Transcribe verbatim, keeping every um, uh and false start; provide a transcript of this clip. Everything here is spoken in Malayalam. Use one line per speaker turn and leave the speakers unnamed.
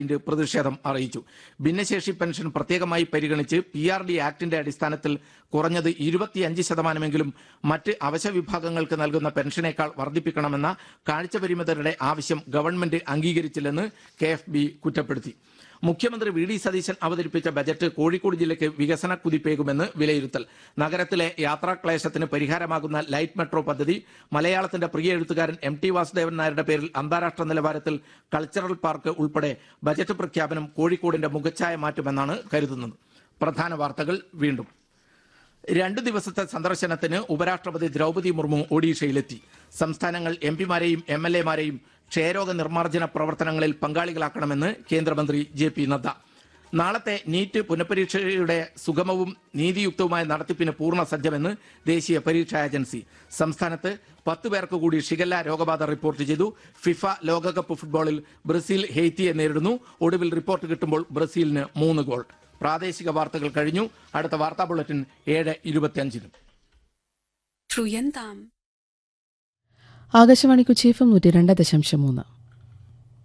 പ്രതിഷേധം അറിയിച്ചു. ഭിന്നശേഷി പെൻഷൻ പ്രത്യേകമായി പരിഗണിച്ച് പി ആർ ഡി ആക്ടിന്റെ അടിസ്ഥാനത്തിൽ കുറഞ്ഞത് ഇരുപത്തിയഞ്ച് ശതമാനമെങ്കിലും മറ്റ് അവശ്യ വിഭാഗങ്ങൾക്ക് നൽകുന്ന പെൻഷനേക്കാൾ വർദ്ധിപ്പിക്കണമെന്ന കാഴ്ചപരിമിതരുടെ ആവശ്യം ഗവൺമെന്റ് അംഗീകരിച്ചില്ലെന്ന് കെ എഫ് ബി കുറ്റപ്പെടുത്തി. മുഖ്യമന്ത്രി വി ഡി സതീശൻ അവതരിപ്പിച്ച ബജറ്റ് കോഴിക്കോട് ജില്ലയ്ക്ക് വികസന കുതിപ്പേകുമെന്ന് വിലയിരുത്തൽ. നഗരത്തിലെ യാത്രാക്ലേശത്തിന് പരിഹാരമാകുന്ന ലൈറ്റ് മെട്രോ പദ്ധതി, മലയാളത്തിന്റെ പ്രിയ എഴുത്തുകാരൻ എം ടി വാസുദേവൻ നായരുടെ പേരിൽ അന്താരാഷ്ട്ര നിലവാരത്തിൽ കൾച്ചറൽ പാർക്ക് ഉൾപ്പെടെ ബജറ്റ് പ്രഖ്യാപനം കോഴിക്കോടിന്റെ മുഖച്ഛായ മാറ്റുമെന്നാണ് കരുതുന്നത്. പ്രധാന വാർത്തകൾ വീണ്ടും. രണ്ടു ദിവസത്തെ സന്ദർശനത്തിന് ഉപരാഷ്ട്രപതി ദ്രൗപദി മുർമു ഒഡീഷയിലെത്തി. സംസ്ഥാനങ്ങൾ എം പിമാരെയും എം എൽ എമാരെയും ക്ഷയരോഗ നിർമ്മാർജ്ജന പ്രവർത്തനങ്ങളിൽ പങ്കാളികളാക്കണമെന്ന് കേന്ദ്രമന്ത്രി ജെ പി നദ്ദ. നാളത്തെ നീറ്റ് പുനഃപരീക്ഷയുടെ സുഗമവും നീതിയുക്തവുമായ നടത്തിപ്പിന് പൂർണ്ണ സജ്ജമെന്ന് ദേശീയ പരീക്ഷാ ഏജൻസി. സംസ്ഥാനത്ത് പത്ത് പേർക്ക് കൂടി ഷിഗല്ല രോഗബാധ റിപ്പോർട്ട് ചെയ്തു. ഫിഫ ലോകകപ്പ് ഫുട്ബോളിൽ ബ്രസീൽ ഹെയ്ത്തിയെ നേരിടുന്നു. ഒടുവിൽ റിപ്പോർട്ട് കിട്ടുമ്പോൾ ബ്രസീലിന് മൂന്ന് ഗോൾ. പ്രാദേശിക വാർത്തകൾ കഴിഞ്ഞു. അടുത്ത വാർത്താ ബുള്ളറ്റിൻ ഏഴ് ഇരുപത്തിയഞ്ചിന്.
ആകാശവാണി കൊച്ചി എഫ് എം നൂറ്റി രണ്ട് ദശാംശം മൂന്ന്.